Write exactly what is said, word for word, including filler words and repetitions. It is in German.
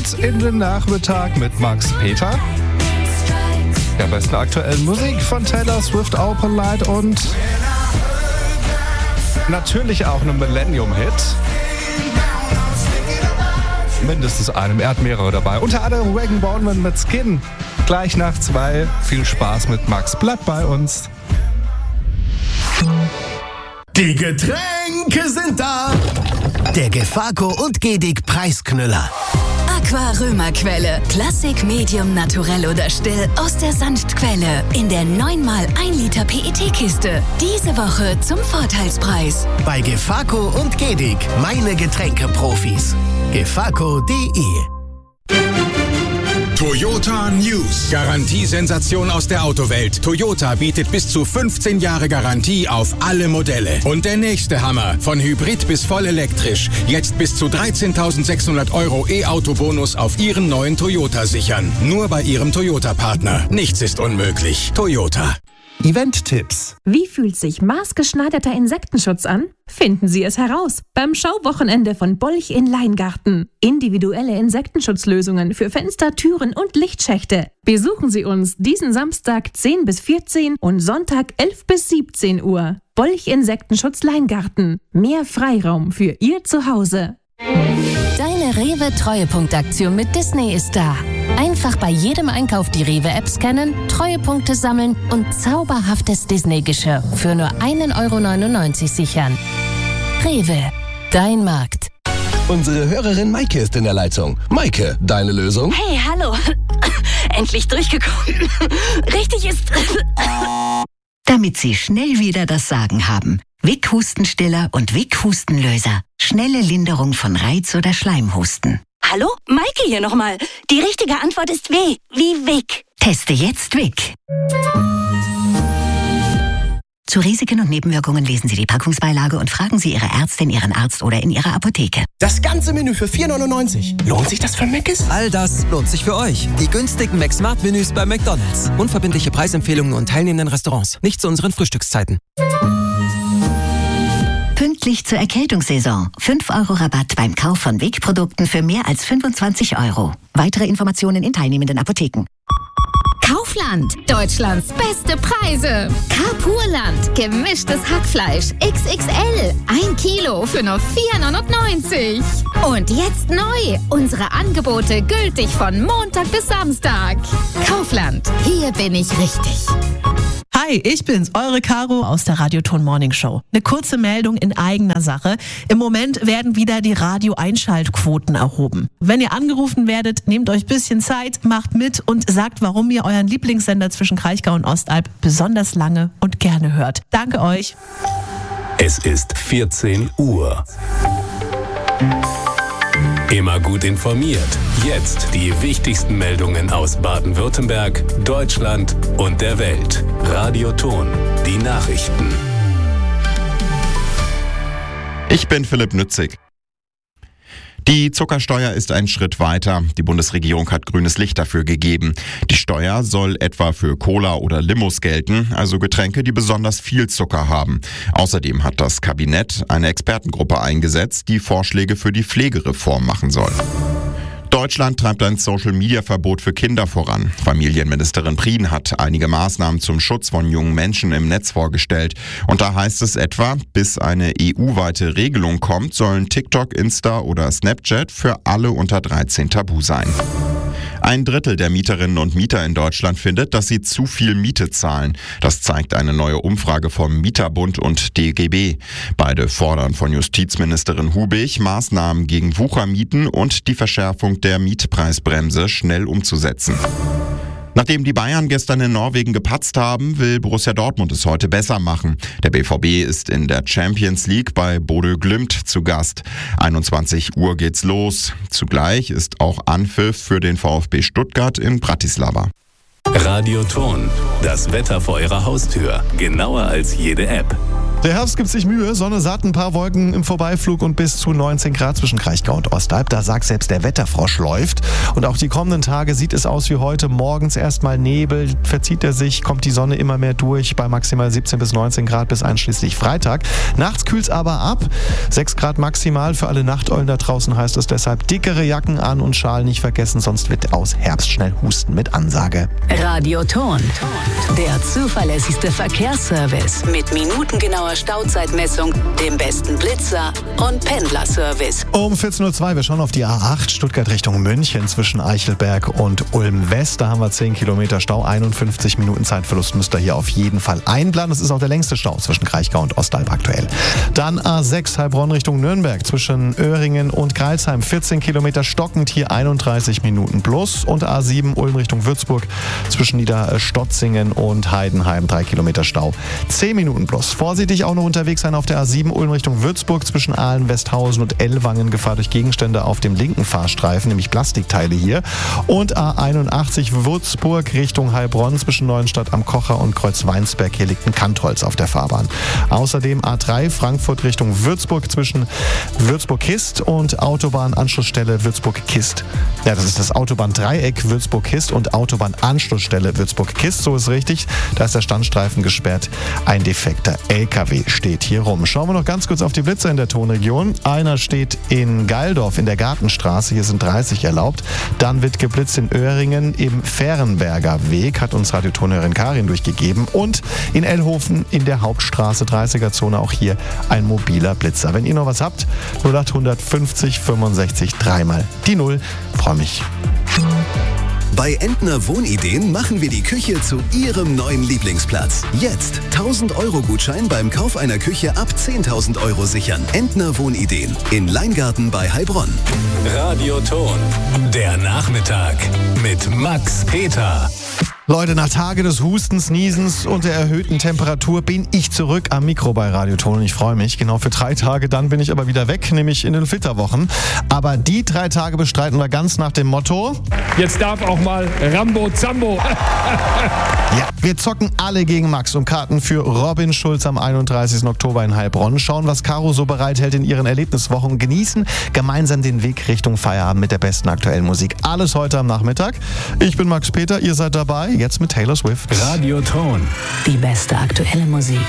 mit in den Nachmittag mit Max Peter. Der besten aktuellen Musik von Taylor Swift, Open Light und natürlich auch einem Millennium-Hit. Mindestens einem, er hat mehrere dabei. Unter anderem Wagon Bowman mit Skin. Gleich nach zwei. Viel Spaß mit Max. Bleibt bei uns. Die Getränke sind da. Der Gefaco und Gedig Preisknüller. Aqua Römerquelle. Klassik, Medium, Naturell oder Still aus der Sanftquelle. In der neun mal ein Liter P E T-Kiste. Diese Woche zum Vorteilspreis. Bei Gefaco und Gedig. Meine Getränkeprofis. gefaco punkt de. Toyota News. Garantiesensation aus der Autowelt. Toyota bietet bis zu fünfzehn Jahre Garantie auf alle Modelle. Und der nächste Hammer. Von Hybrid bis voll elektrisch. Jetzt bis zu dreizehntausendsechshundert Euro E-Auto-Bonus auf Ihren neuen Toyota sichern. Nur bei Ihrem Toyota-Partner. Nichts ist unmöglich. Toyota. Event-Tipps. Wie fühlt sich maßgeschneiderter Insektenschutz an? Finden Sie es heraus beim Schauwochenende von Bolch in Leingarten. Individuelle Insektenschutzlösungen für Fenster, Türen und Lichtschächte. Besuchen Sie uns diesen Samstag zehn bis vierzehn und Sonntag elf bis siebzehn Uhr. Bolch Insektenschutz Leingarten. Mehr Freiraum für Ihr Zuhause. Deine Rewe-Treuepunktaktion mit Disney ist da. Einfach bei jedem Einkauf die Rewe-App scannen, Treuepunkte sammeln und zauberhaftes Disney-Geschirr für nur ein Euro neunundneunzig sichern. Rewe, dein Markt. Unsere Hörerin Maike ist in der Leitung. Maike, deine Lösung? Hey, hallo. Endlich durchgekommen. Richtig ist... Damit Sie schnell wieder das Sagen haben. Vic Hustenstiller und Vic Hustenlöser. Schnelle Linderung von Reiz- oder Schleimhusten. Hallo? Maike hier nochmal. Die richtige Antwort ist W. Wie Vic. Teste jetzt Vic. Zu Risiken und Nebenwirkungen lesen Sie die Packungsbeilage und fragen Sie Ihre Ärztin, Ihren Arzt oder in Ihrer Apotheke. Das ganze Menü für vier neunundneunzig. Lohnt sich das für Mc's? All das lohnt sich für euch. Die günstigen McSmart-Menüs bei McDonald's. Unverbindliche Preisempfehlungen und teilnehmenden Restaurants. Nicht zu unseren Frühstückszeiten. Pünktlich zur Erkältungssaison. fünf Euro Rabatt beim Kauf von Vic-Produkten für mehr als fünfundzwanzig Euro. Weitere Informationen in teilnehmenden Apotheken. Kaufland, Deutschlands beste Preise. Carpurland, gemischtes Hackfleisch X X L, ein Kilo für nur vier neunundneunzig. Und jetzt neu, unsere Angebote gültig von Montag bis Samstag. Kaufland, hier bin ich richtig. Hi, ich bin's, eure Caro aus der Radioton Morning Show. Eine kurze Meldung in eigener Sache. Im Moment werden wieder die Radio-Einschaltquoten erhoben. Wenn ihr angerufen werdet, nehmt euch ein bisschen Zeit, macht mit und sagt, warum ihr euren Lieblingssender zwischen Kraichgau und Ostalb besonders lange und gerne hört. Danke euch. Es ist vierzehn Uhr. Immer gut informiert. Jetzt die wichtigsten Meldungen aus Baden-Württemberg, Deutschland und der Welt. Radioton, die Nachrichten. Ich bin Philipp Nützig. Die Zuckersteuer ist ein Schritt weiter. Die Bundesregierung hat grünes Licht dafür gegeben. Die Steuer soll etwa für Cola oder Limos gelten, also Getränke, die besonders viel Zucker haben. Außerdem hat das Kabinett eine Expertengruppe eingesetzt, die Vorschläge für die Pflegereform machen soll. Deutschland treibt ein Social-Media-Verbot für Kinder voran. Familienministerin Prien hat einige Maßnahmen zum Schutz von jungen Menschen im Netz vorgestellt. Und da heißt es etwa, bis eine E U-weite Regelung kommt, sollen TikTok, Insta oder Snapchat für alle unter dreizehn tabu sein. Ein Drittel der Mieterinnen und Mieter in Deutschland findet, dass sie zu viel Miete zahlen. Das zeigt eine neue Umfrage vom Mieterbund und D G B. Beide fordern von Justizministerin Hubig, Maßnahmen gegen Wuchermieten und die Verschärfung der Mietpreisbremse schnell umzusetzen. Nachdem die Bayern gestern in Norwegen gepatzt haben, will Borussia Dortmund es heute besser machen. Der B V B ist in der Champions League bei Bodø Glimt zu Gast. einundzwanzig Uhr geht's los. Zugleich ist auch Anpfiff für den VfB Stuttgart in Bratislava. Radioton, das Wetter vor Ihrer Haustür. Genauer als jede App. Der Herbst gibt sich Mühe, Sonne satt, ein paar Wolken im Vorbeiflug und bis zu neunzehn Grad zwischen Kraichgau und Ostalb. Da sagt selbst der Wetterfrosch läuft. Und auch die kommenden Tage sieht es aus wie heute. Morgens erstmal Nebel, verzieht er sich, kommt die Sonne immer mehr durch bei maximal siebzehn bis neunzehn Grad bis einschließlich Freitag. Nachts kühlt es aber ab. sechs Grad maximal für alle Nachteulen da draußen heißt es deshalb dickere Jacken an und Schal nicht vergessen, sonst wird aus Herbst schnell Husten mit Ansage. Radioton, der zuverlässigste Verkehrsservice mit minutengenauer Stauzeitmessung, dem besten Blitzer und Pendlerservice. Um vierzehn Uhr zwei, wir schauen auf die A acht, Stuttgart Richtung München zwischen Eichelberg und Ulm West. Da haben wir zehn Kilometer Stau, einundfünfzig Minuten Zeitverlust müsst ihr hier auf jeden Fall einplanen. Das ist auch der längste Stau zwischen Kraichgau und Ostalb aktuell. Dann A sechs, Heilbronn Richtung Nürnberg zwischen Öhringen und Greilsheim, vierzehn Kilometer stockend, hier einunddreißig Minuten plus. Und A sieben, Ulm Richtung Würzburg zwischen Niederstotzingen und Heidenheim, drei Kilometer Stau, zehn Minuten plus. Vorsichtig auch noch unterwegs sein auf der A sieben, Ulm Richtung Würzburg zwischen Aalen, Westhausen und Ellwangen, Gefahr durch Gegenstände auf dem linken Fahrstreifen, nämlich Plastikteile hier. Und A einundachtzig, Würzburg Richtung Heilbronn zwischen Neuenstadt am Kocher und Kreuzweinsberg, hier liegt ein Kantholz auf der Fahrbahn. Außerdem A drei, Frankfurt Richtung Würzburg zwischen Würzburg-Kist und Autobahnanschlussstelle Würzburg-Kist. Ja, das ist das Autobahndreieck Würzburg-Kist und Autobahnanschlussstelle Würzburg-Kist, so ist richtig. Da ist der Standstreifen gesperrt. Ein defekter L K W steht hier rum. Schauen wir noch ganz kurz auf die Blitzer in der Tonregion. Einer steht in Geildorf in der Gartenstraße, hier sind dreißig erlaubt. Dann wird geblitzt in Öhringen im Fährenberger Weg, hat uns Radiotonhörerin Karin durchgegeben. Und in Ellhofen in der Hauptstraße, dreißiger Zone, auch hier ein mobiler Blitzer. Wenn ihr noch was habt, null acht fünfzig fünfundsechzig dreimal die Null. Freue mich. Bei Entner Wohnideen machen wir die Küche zu Ihrem neuen Lieblingsplatz. Jetzt tausend Euro Gutschein beim Kauf einer Küche ab zehntausend Euro sichern. Entner Wohnideen in Leingarten bei Heilbronn. Radioton, der Nachmittag mit Max Peter. Leute, nach Tage des Hustens, Niesens und der erhöhten Temperatur bin ich zurück am Mikro bei Radioton und ich freue mich. Genau für drei Tage, dann bin ich aber wieder weg, nämlich in den Flitterwochen. Aber die drei Tage bestreiten wir ganz nach dem Motto: Jetzt darf auch mal Rambo Zambo. Ja, wir zocken alle gegen Max um Karten für Robin Schulz am einunddreißigsten Oktober in Heilbronn. Schauen, was Caro so bereithält in ihren Erlebniswochen und genießen gemeinsam den Weg Richtung Feierabend mit der besten aktuellen Musik. Alles heute am Nachmittag. Ich bin Max Peter, ihr seid dabei. Jetzt mit Taylor Swift. Radioton. Die beste aktuelle Musik.